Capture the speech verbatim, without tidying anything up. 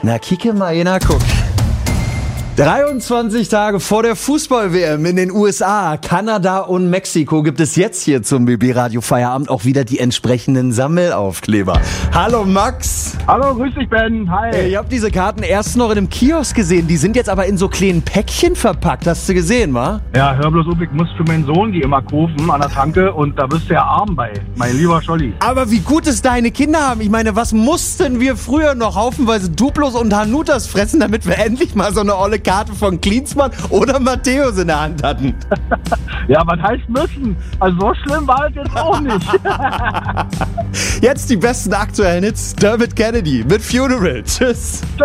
Na, kicke mal, Jena, guck. dreiundzwanzig Tage vor der Fußball-W M in den U S A, Kanada und Mexiko gibt es jetzt hier zum B B-Radio Feierabend auch wieder die entsprechenden Sammelaufkleber. Hallo Max. Hallo, grüß dich Ben. Hi. Hey, ich habe diese Karten erst noch in einem Kiosk gesehen, die sind jetzt aber in so kleinen Päckchen verpackt. Hast du gesehen, wa? Ja, hör bloß auf, ich muss für meinen Sohn die immer kaufen an der Tanke und da bist du ja arm bei, mein lieber Scholli. Aber wie gut es deine Kinder haben. Ich meine, was mussten wir früher noch haufenweise Duplos und Hanutas fressen, damit wir endlich mal so eine olle Karte von Klinsmann oder Matthäus in der Hand hatten? Ja, was heißt müssen? Also so schlimm war es jetzt auch nicht. Jetzt die besten aktuellen Hits. Dermot Kennedy mit Funeral. Tschüss.